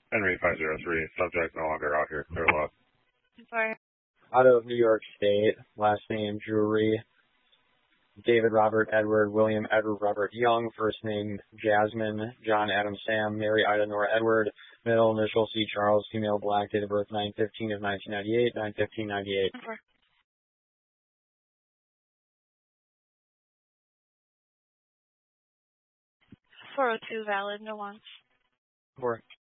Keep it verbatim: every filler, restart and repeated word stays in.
Henry five zero three, subject no longer out here, clear log. Sorry. Out of New York State, last name Drury, David Robert Edward William Edward Robert Young, first name Jasmine, John Adam Sam, Mary Ida Nora Edward, middle initial C Charles, female black, date of birth nine fifteen of nineteen ninety-eight, nine fifteen ninety-eight. Okay. four oh two valid, no wants. Four.